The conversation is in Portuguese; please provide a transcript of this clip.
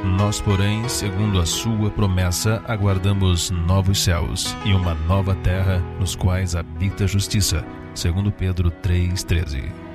Nós, porém, segundo a sua promessa, aguardamos novos céus e uma nova terra, nos quais habita a justiça. Segundo Pedro 3,13.